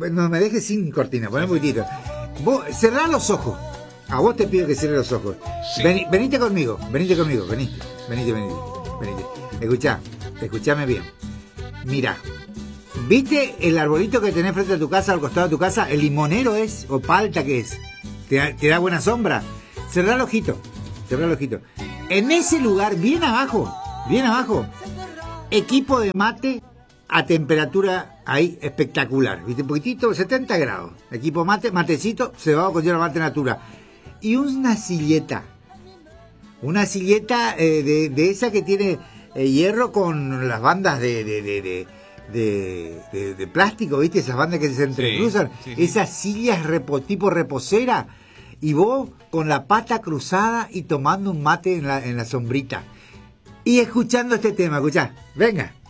no me dejes sin cortina, poné un poquitito. Vos, cerrá los ojos. A vos te pido que cierres los ojos. Sí. Venite conmigo, venite. Escuchame bien. Mira, ¿viste el arbolito que tenés frente a tu casa, al costado de tu casa? ¿El limonero es? ¿O palta que es? ¿Te da buena sombra? Cerrá el ojito. En ese lugar, bien abajo, equipo de mate a temperatura ahí espectacular. ¿Viste? Un poquitito, 70 grados. Equipo matecito, cebado con hierba mate natura. Y una silleta. De esa que tiene hierro con las bandas de plástico, ¿viste? Esas bandas que se entrecruzan. Sí. Esas sillas tipo reposera. Y vos con la pata cruzada y tomando un mate en la sombrita. Y escuchando este tema, escuchá. Venga.